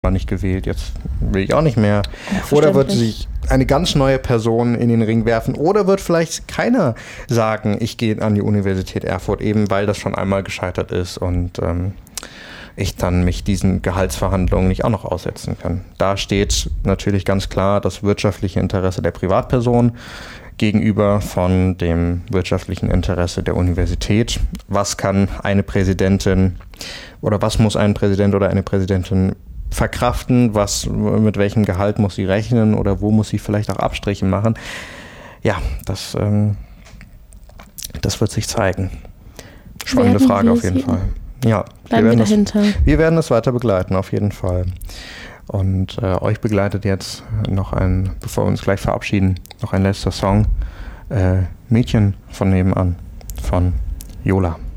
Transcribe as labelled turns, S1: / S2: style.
S1: war nicht gewählt, jetzt will ich auch nicht mehr. Oder wird sich eine ganz neue Person in den Ring werfen? Oder wird vielleicht keiner sagen, ich gehe an die Universität Erfurt, eben weil das schon einmal gescheitert ist und ich dann mich diesen Gehaltsverhandlungen nicht auch noch aussetzen kann. Da steht natürlich ganz klar das wirtschaftliche Interesse der Privatperson gegenüber von dem wirtschaftlichen Interesse der Universität. Was kann eine Präsidentin oder was muss ein Präsident oder eine Präsidentin verkraften? Mit welchem Gehalt muss sie rechnen oder wo muss sie vielleicht auch Abstriche machen? Ja, das wird sich zeigen. Spannende Frage auf jeden Fall. Ja, wir werden das weiter begleiten, auf jeden Fall. Und euch begleitet jetzt noch bevor wir uns gleich verabschieden, noch ein letzter Song. Mädchen von nebenan von Yola.